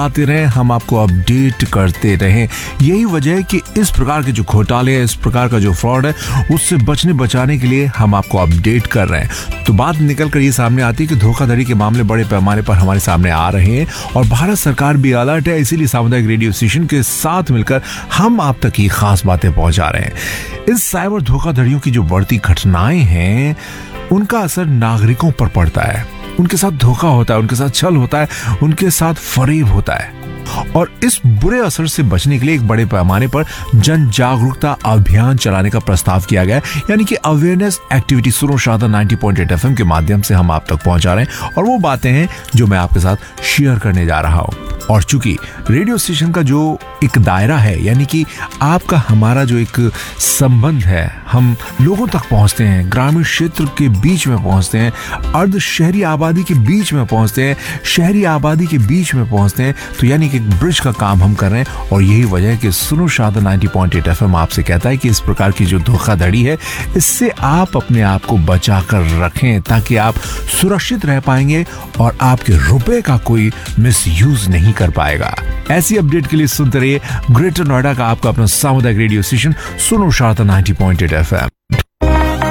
आते रहें, हम आपको अपडेट करते रहें। यही वजह है कि इस प्रकार के जो घोटाले हैं, इस प्रकार का जो फ्रॉड है, उससे बचाने के लिए हम आपको अपडेट कर रहे हैं। तो बात निकल कर ये सामने आती है कि धोखाधड़ी के मामले बड़े पैमाने पर हमारे सामने आ रहे हैं और भारत सरकार भी अलर्ट है। इसीलिए सामुदायिक रेडियो स्टेशन के साथ मिलकर हम आप तक ये खास बातें पहुंचा रहे हैं। इस साइबर धोखाधड़ियों की जो बढ़ती घटनाएं हैं, उनका असर नागरिकों पर पड़ता है। उनके साथ धोखा होता है, उनके साथ छल होता है, उनके साथ फरेब होता है। और इस बुरे असर से बचने के लिए एक बड़े पैमाने पर जन जागरूकता अभियान चलाने का प्रस्ताव किया गया है, यानी कि अवेयरनेस एक्टिविटी सुनो शारदा 90.8 FM के माध्यम से हम आप तक पहुंचा रहे हैं। और वो बातें हैं जो मैं आपके साथ शेयर करने जा रहा हूं। और चूंकि रेडियो स्टेशन का जो एक दायरा है, यानी कि आपका हमारा जो एक संबंध है, हम लोगों तक पहुंचते हैं, ग्रामीण क्षेत्र के बीच में पहुंचते हैं, अर्ध शहरी आबादी के बीच में पहुंचते हैं, शहरी आबादी के बीच में पहुंचते हैं, तो यानी कि एक ब्रिज का काम हम कर रहे हैं। और यही वजह है कि सुनो शारदा 90.8 FM आपसे कहता है कि इस प्रकार की जो धोखाधड़ी है, इससे आप अपने आप को बचा कर रखें, ताकि आप सुरक्षित रह पाएंगे और आपके रुपए का कोई मिसयूज नहीं कर पाएगा। ऐसी अपडेट के लिए सुनते रहिए ग्रेटर नोएडा का आपका अपना सामुदायिक रेडियो स्टेशन सुनो शारदा 90.8 FM।